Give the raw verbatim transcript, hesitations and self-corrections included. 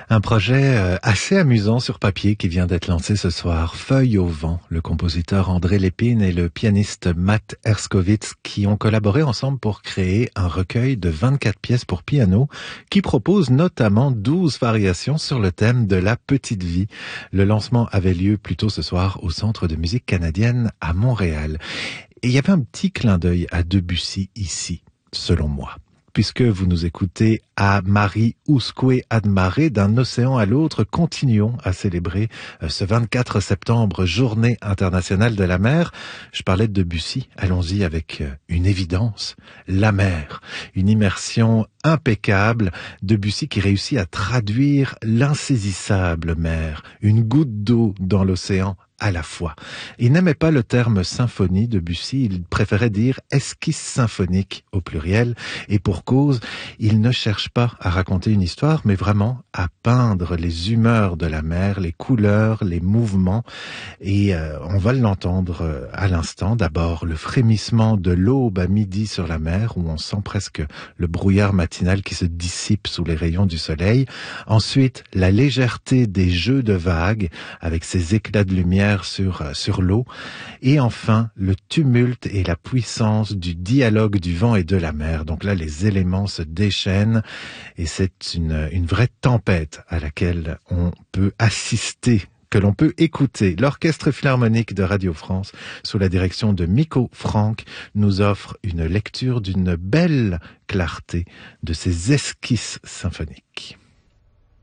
Un projet euh, assez amusant sur papier qui vient d'être lancé ce soir. Feuille au vent, le compositeur André Lépine et le pianiste Matt Herskovits qui ont collaboré ensemble pour créer un recueil de vingt-quatre pièces pour piano qui propose notamment douze variations sur le thème de la petite vie. Le lancement avait lieu plus tôt ce soir au Centre de musique canadienne à Montréal. Et il y avait un petit clin d'œil à Debussy ici, selon moi. Puisque vous nous écoutez à Mari Usque Admare, d'un océan à l'autre, continuons à célébrer ce vingt-quatre septembre, journée internationale de la mer. Je parlais de Debussy, allons-y avec une évidence, la mer, une immersion impeccable, Debussy qui réussit à traduire l'insaisissable mer, une goutte d'eau dans l'océan à la fois. Il n'aimait pas le terme symphonie, Debussy, il préférait dire esquisse symphonique au pluriel, et pour cause, il ne cherche pas à raconter une histoire, mais vraiment à peindre les humeurs de la mer, les couleurs, les mouvements, et euh, on va l'entendre euh, à l'instant. D'abord, le frémissement de l'aube à midi sur la mer, où on sent presque le brouillard matinal qui se dissipe sous les rayons du soleil. Ensuite, la légèreté des jeux de vagues, avec ces éclats de lumière sur, sur l'eau, et enfin le tumulte et la puissance du dialogue du vent et de la mer. Donc là, les éléments se déchaînent et c'est une, une vraie tempête à laquelle on peut assister, que l'on peut écouter. L'Orchestre Philharmonique de Radio France, sous la direction de Miko Franck, nous offre une lecture d'une belle clarté de ces esquisses symphoniques.